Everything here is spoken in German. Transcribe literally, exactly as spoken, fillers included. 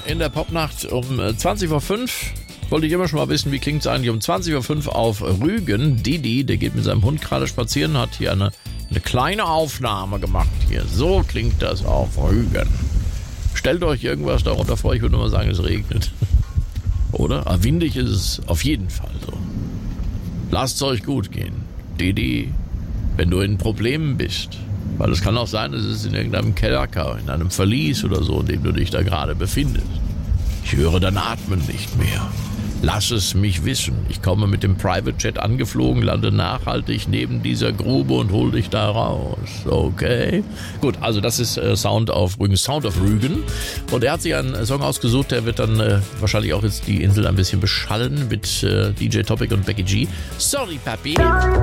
in der Popnacht um zwanzig vor fünf. Wollte ich immer schon mal wissen, wie klingt es eigentlich um zwanzig Uhr fünf auf Rügen. Didi, der geht mit seinem Hund gerade spazieren, hat hier eine, eine kleine Aufnahme gemacht. Hier, so klingt das auf Rügen. Stellt euch irgendwas darunter vor, ich würde nur mal sagen, es regnet. Oder? Aber windig ist es auf jeden Fall so. Lasst es euch gut gehen. Didi, wenn du in Problemen bist, weil es kann auch sein, es ist in irgendeinem Kerker, in einem Verlies oder so, in dem du dich da gerade befindest. Ich höre dein Atmen nicht mehr. Lass es mich wissen. Ich komme mit dem Private Jet angeflogen, lande nachhaltig neben dieser Grube und hol dich da raus. Okay? Gut, also das ist äh, Sound auf Rügen, Sound of Rügen. Und er hat sich einen Song ausgesucht, der wird dann äh, wahrscheinlich auch jetzt die Insel ein bisschen beschallen mit äh, D J Topic und Becky G. Sorry, Papi.